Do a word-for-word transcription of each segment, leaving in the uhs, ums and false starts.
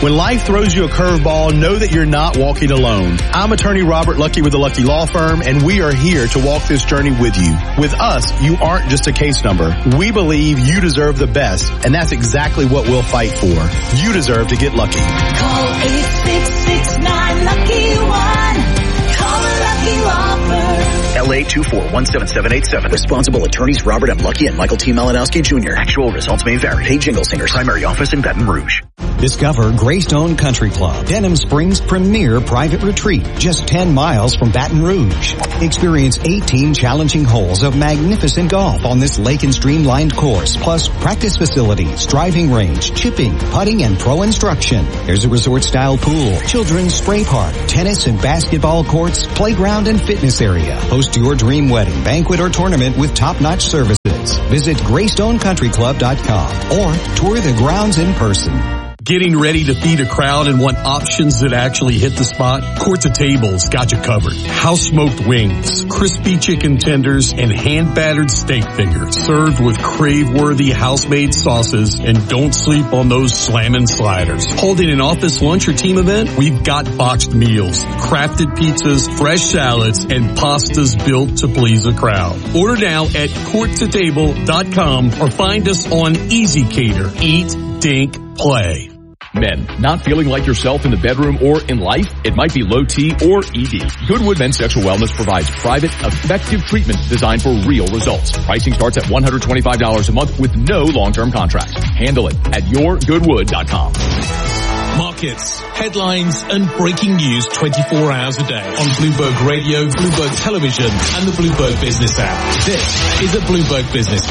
When life throws you a curveball, know that you're not walking alone. I'm attorney Robert Lucky with the Lucky Law Firm, and we are here to walk this journey with you. With us, you aren't just a case number. We believe you deserve the best, and that's exactly what we'll fight for. You deserve to get lucky. Call eight six six nine lucky one. Call a Lucky Law Firm. L A two four one seven seven eight seven. Responsible attorneys Robert M. Lucky and Michael T. Malinowski Junior Actual results may vary. Paid Jingle Singers. Primary office in Baton Rouge. Discover Greystone Country Club, Denham Springs' premier private retreat, just ten miles from Baton Rouge. Experience eighteen challenging holes of magnificent golf on this lake and stream-lined course, plus practice facilities, driving range, chipping, putting, and pro instruction. There's a resort-style pool, children's spray park, tennis and basketball courts, playground and fitness area. Host your dream wedding, banquet, or tournament with top-notch services. Visit greystone country club dot com or tour the grounds in person. Getting ready to feed a crowd and want options that actually hit the spot? Court to Table's got you covered. House-smoked wings, crispy chicken tenders, and hand-battered steak fingers served with crave-worthy house-made sauces, and don't sleep on those slammin' sliders. Holding an office lunch or team event? We've got boxed meals, crafted pizzas, fresh salads, and pastas built to please a crowd. Order now at court to table dot com or find us on Easy Cater. Eat, dink, play. Men, not feeling like yourself in the bedroom or in life? It might be low T or E D. Goodwood Men's Sexual Wellness provides private, effective treatment designed for real results. Pricing starts at one hundred twenty-five dollars a month with no long-term contract. Handle it at your goodwood dot com. Markets, headlines, and breaking news twenty-four hours a day on Bloomberg Radio, Bloomberg Television, and the Bloomberg Business app. This is a Bloomberg Business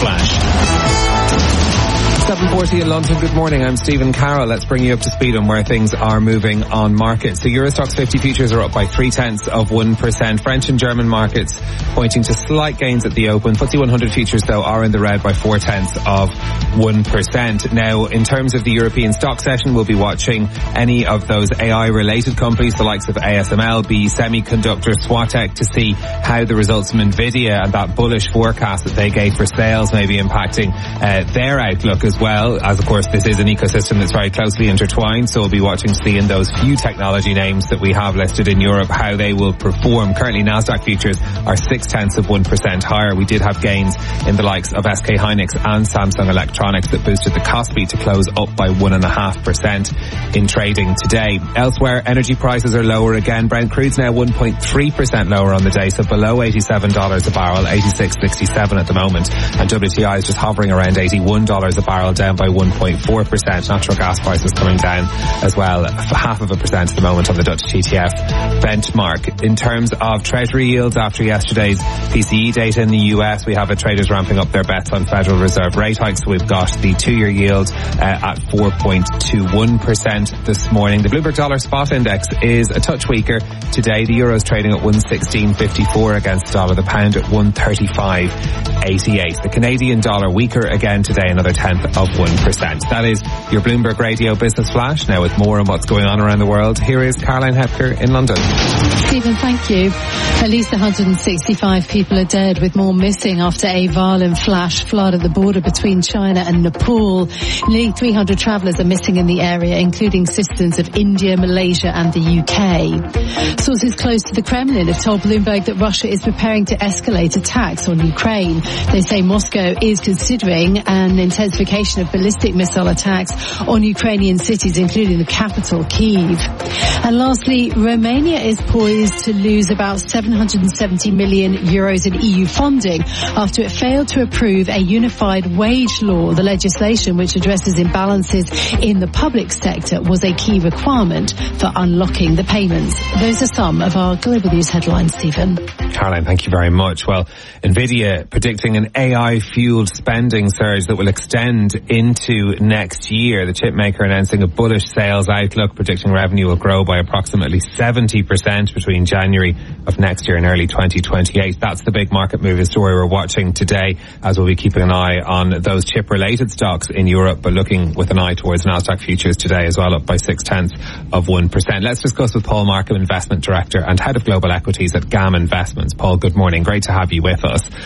Flash. seven forty in London. Good morning. I'm Stephen Carroll. Let's bring you up to speed on where things are moving on markets. The Eurostoxx fifty futures are up by three tenths of one percent. French and German markets pointing to slight gains at the open. F T S E one hundred futures, though, are in the red by four tenths of one percent. Now, in terms of the European stock session, we'll be watching any of those A I-related companies, the likes of A S M L, B E Semiconductor, Swatek, to see how the results from Nvidia and that bullish forecast that they gave for sales may be impacting uh, their outlook as well, as of course this is an ecosystem that's very closely intertwined, so we'll be watching to see in those few technology names that we have listed in Europe how they will perform. Currently Nasdaq futures are six tenths of one percent higher. We did have gains in the likes of S K Hynix and Samsung Electronics that boosted the Kospi to close up by one and a half percent in trading today. Elsewhere, energy prices are lower again. Brent crude's now one point three percent lower on the day, so below eighty-seven dollars a barrel, eighty-six sixty-seven at the moment, and W T I is just hovering around eighty-one dollars a barrel, down by one point four percent. Natural gas prices coming down as well, half of a percent at the moment on the Dutch T T F benchmark. In terms of Treasury yields after yesterday's P C E data in the U S, we have a traders ramping up their bets on Federal Reserve rate hikes. So we've got the two-year yield uh, at four point two one percent this morning. The Bloomberg Dollar Spot Index is a touch weaker today. The Euro's trading at one sixteen fifty-four against the dollar. The pound at one thirty-five eighty-eight. The Canadian dollar weaker again today, another tenth of one percent. That is your Bloomberg Radio Business Flash. Now with more on what's going on around the world, here is Caroline Hepker in London. Stephen, thank you. At least one hundred sixty-five people are dead, with more missing after a violent flash flood at the border between China and Nepal. Nearly three hundred travellers are missing in the area, including citizens of India, Malaysia and the U K. Sources close to the Kremlin have told Bloomberg that Russia is preparing to escalate attacks on Ukraine. They say Moscow is considering an intensification of ballistic missile attacks on Ukrainian cities, including the capital, Kyiv. And lastly, Romania is poised to lose about seven hundred seventy million euros in E U funding after it failed to approve a unified wage law. The legislation, which addresses imbalances in the public sector, was a key requirement for unlocking the payments. Those are some of our global news headlines, Stephen. Caroline, thank you very much. Well, Nvidia predicting an A I-fueled spending surge that will extend into next year. The chip maker announcing a bullish sales outlook, predicting revenue will grow by approximately seventy percent between January of next year and early twenty twenty-eight. That's the big market moving story we're watching today, as we'll be keeping an eye on those chip-related stocks in Europe, but looking with an eye towards Nasdaq futures today as well, up by six tenths of one percent. Let's discuss with Paul Markham, Investment Director and Head of Global Equities at GAM Investments. Paul, good morning. Great to have you with us.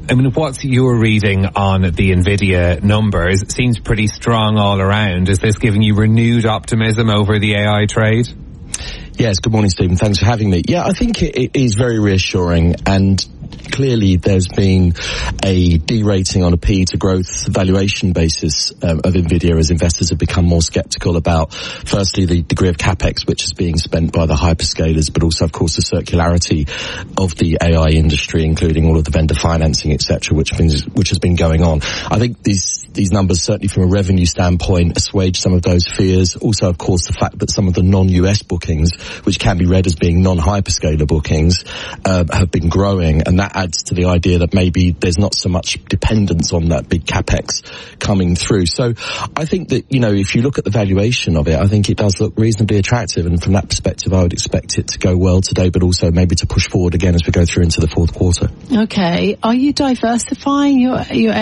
I mean, what's your reading on the Nvidia numbers? It seems pretty strong all around. Is this giving you renewed optimism over the A I trade? Yes, good morning, Stephen. Thanks for having me. Yeah, I think it, it is very reassuring, and clearly there's been a derating on a P to growth valuation basis um, of Nvidia as investors have become more skeptical about, firstly, the degree of capex which is being spent by the hyperscalers, but also, of course, the circularity of the A I industry, including all of the vendor financing, et cetera, which, which has been going on. I think these these numbers, certainly from a revenue standpoint, assuage some of those fears. Also, of course, the fact that some of the non-U S bookings, which can be read as being non-hyperscaler bookings, uh, have been growing, and that adds to the idea that maybe there's not so much dependence on that big capex coming through. So I think that, you know, if you look at the valuation of it, I think it does look reasonably attractive, and from that perspective I would expect it to go well today, but also maybe to push forward again as we go through into the fourth quarter. Okay. Are you diversifying your your